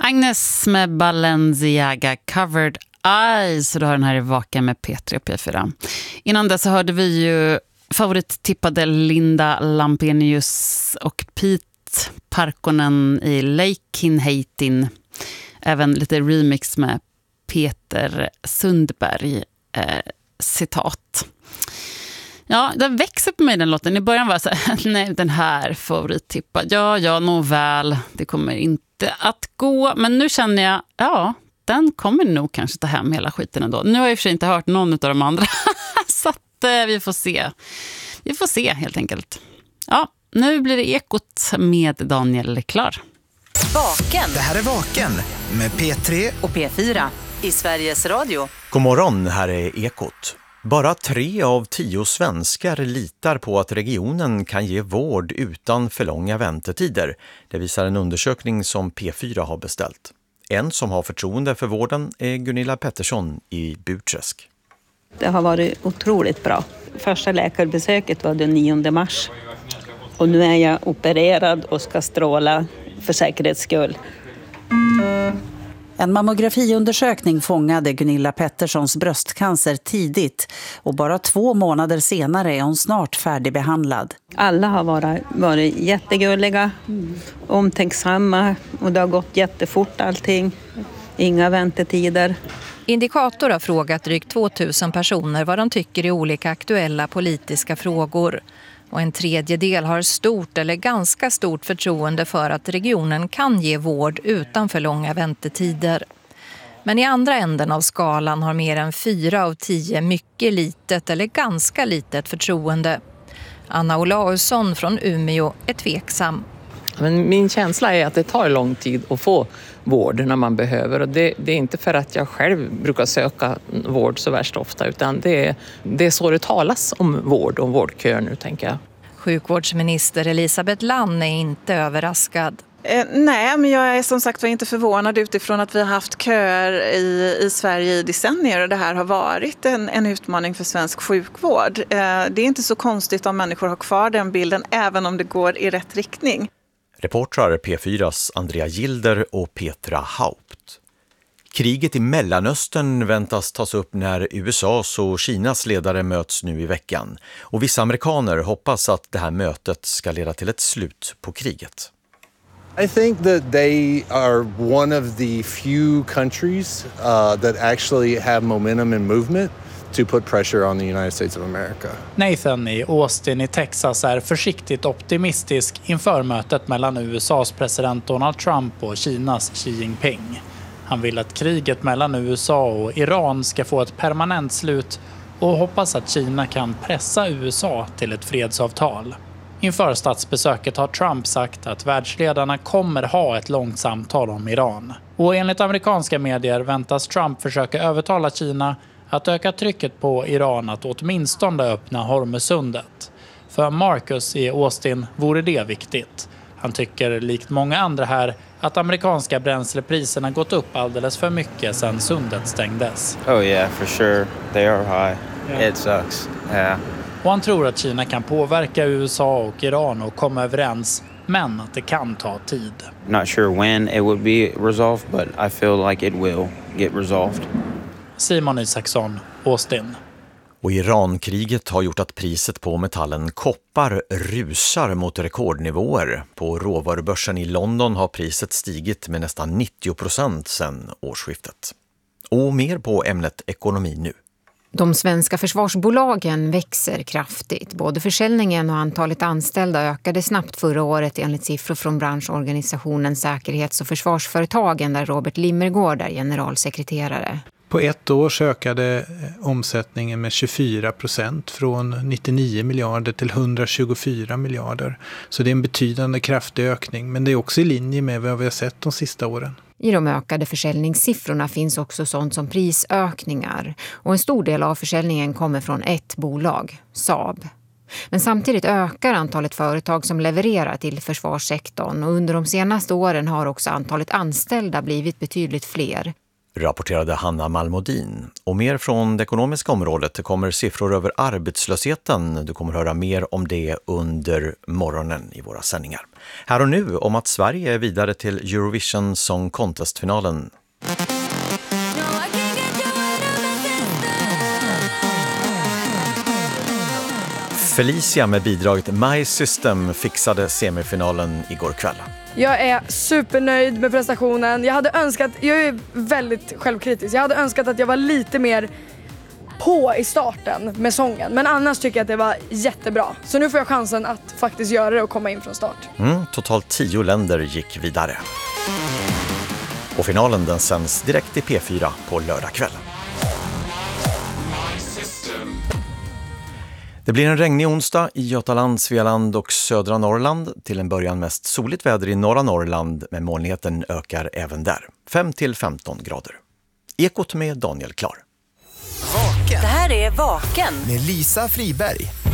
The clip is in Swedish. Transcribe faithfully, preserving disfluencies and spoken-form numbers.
Agnes med Balenciaga Covered Eyes. Så du har den här i Vaken med P tre och P fyra. Innan dess så hörde vi ju favorittippade Linda Lampenius och Pete Parkkonen i Leikinheitin. Även lite remix med Peter Sundberg. Eh, citat. Ja, det växer på mig den låten. I början var jag så här, nej, den här favorittippad. Ja, ja, nog väl. Det kommer inte att gå. Men nu känner jag, ja, den kommer nog kanske ta hem hela skiten ändå. Nu har jag i och för sig inte hört någon av de andra. Så att eh, vi får se. Vi får se helt enkelt. Ja, nu blir det Ekot med Daniel Klar. Vaken. Det här är Vaken med P tre och P fyra i Sveriges Radio. God morgon, här är Ekot. Bara tre av tio svenskar litar på att regionen kan ge vård utan för långa väntetider. Det visar en undersökning som P fyra har beställt. En som har förtroende för vården är Gunilla Pettersson i Burträsk. Det har varit otroligt bra. Första läkarbesöket var den nionde mars. Och nu är jag opererad och ska stråla för säkerhets skull. En mammografiundersökning fångade Gunilla Petterssons bröstcancer tidigt och bara två månader senare är hon snart färdigbehandlad. Alla har varit, varit jättegulliga, omtänksamma och det har gått jättefort allting. Inga väntetider. Indikator har frågat drygt tvåtusen personer vad de tycker i olika aktuella politiska frågor. Och en tredjedel har stort eller ganska stort förtroende för att regionen kan ge vård utan för långa väntetider. Men i andra änden av skalan har mer än fyra av tio mycket litet eller ganska litet förtroende. Anna Olausson från Umeå är tveksam. Men min känsla är att det tar lång tid att få vård när man behöver. Och det, det är inte för att jag själv brukar söka vård så värst ofta, utan det är, det är så det talas om vård och vårdkör nu, tänker jag. Sjukvårdsminister Elisabeth Lann är inte överraskad. Eh, nej, men jag är som sagt var inte förvånad utifrån att vi har haft köer i, i Sverige i decennier och det här har varit en, en utmaning för svensk sjukvård. Eh, det är inte så konstigt om människor har kvar den bilden även om det går i rätt riktning. Reportrar P fyras Andrea Gilder och Petra Haupt. Kriget i Mellanöstern väntas tas upp när U S A:s och Kinas ledare möts nu i veckan. Och vissa amerikaner hoppas att det här mötet ska leda till ett slut på kriget. I think that they are one of the few countries uh, that actually have momentum and movement to put pressure on the United States of America. Nathan i Austin i Texas är försiktigt optimistisk inför mötet mellan U S A:s president Donald Trump och Kinas Xi Jinping. Han vill att kriget mellan U S A och Iran ska få ett permanent slut och hoppas att Kina kan pressa U S A till ett fredsavtal. Inför statsbesöket har Trump sagt att världsledarna kommer ha ett långt samtal om Iran. Och enligt amerikanska medier väntas Trump försöka övertala Kina att öka trycket på Iran att åtminstone öppna Hormuzsundet. För Marcus i Austin vore det viktigt. Han tycker likt många andra här att amerikanska bränslepriserna gått upp alldeles för mycket sedan sundet stängdes. Oh yeah, for sure. They are high. Yeah. It sucks. Yeah. Och han tror att Kina kan påverka U S A och Iran och komma överens, men att det kan ta tid. Not sure when it would be resolved, but I feel like it will get resolved. Simon Isaksson, Austin. Och Irankriget har gjort att priset på metallen koppar rusar mot rekordnivåer. På råvarubörsen i London har priset stigit med nästan nittio procent sedan årsskiftet. Och mer på ämnet ekonomi nu. De svenska försvarsbolagen växer kraftigt. Både försäljningen och antalet anställda ökade snabbt förra året enligt siffror från branschorganisationen Säkerhets- och försvarsföretagen där Robert Limmergård är generalsekreterare. På ett år ökade omsättningen med tjugofyra procent från nittionio miljarder till etthundratjugofyra miljarder. Så det är en betydande kraftig ökning, men det är också i linje med vad vi har sett de sista åren. I de ökade försäljningssiffrorna finns också sånt som prisökningar och en stor del av försäljningen kommer från ett bolag, Saab. Men samtidigt ökar antalet företag som levererar till försvarssektorn och under de senaste åren har också antalet anställda blivit betydligt fler. rapporterade Hanna Malmodin. Och mer från det ekonomiska området. Det kommer siffror över arbetslösheten. Du kommer höra mer om det under morgonen i våra sändningar. Här och nu om att Sverige är vidare till Eurovision Song Contest-finalen. Felicia med bidraget My System fixade semifinalen igår kväll. Jag är supernöjd med prestationen. Jag hade önskat, jag är väldigt självkritisk. Jag hade önskat att jag var lite mer på i starten med sången. Men annars tycker jag att det var jättebra. Så nu får jag chansen att faktiskt göra det och komma in från start. Mm, totalt tio länder gick vidare. Och finalen den sänds direkt i P fyra på lördag kväll. Det blir en regnig onsdag i Götaland, Svealand och södra Norrland. Till en början mest soligt väder i norra Norrland, men molnigheten ökar även där. fem till femton grader. Ekot med Daniel Klar. Vaken. Det här är Vaken med Lisa Friberg.